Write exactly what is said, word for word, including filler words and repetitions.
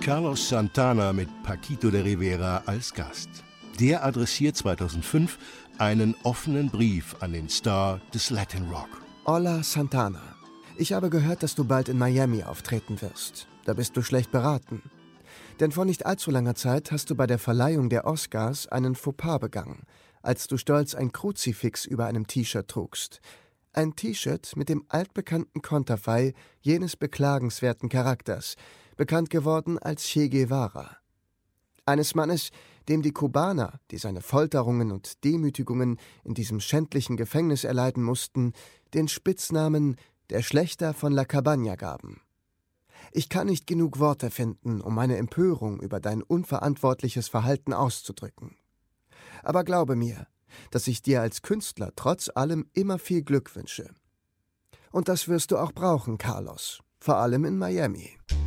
Carlos Santana mit Paquito de Rivera als Gast. Der adressiert zweitausendfünf einen offenen Brief an den Star des Latin Rock. Hola Santana, ich habe gehört, dass du bald in Miami auftreten wirst. Da bist du schlecht beraten. Denn vor nicht allzu langer Zeit hast du bei der Verleihung der Oscars einen Fauxpas begangen, als du stolz ein Kruzifix über einem T-Shirt trugst. Ein T-Shirt mit dem altbekannten Konterfei jenes beklagenswerten Charakters, bekannt geworden als Che Guevara. Eines Mannes, dem die Kubaner, die seine Folterungen und Demütigungen in diesem schändlichen Gefängnis erleiden mussten, den Spitznamen der Schlächter von La Cabaña gaben. Ich kann nicht genug Worte finden, um meine Empörung über dein unverantwortliches Verhalten auszudrücken. Aber glaube mir, dass ich dir als Künstler trotz allem immer viel Glück wünsche. Und das wirst du auch brauchen, Carlos, vor allem in Miami.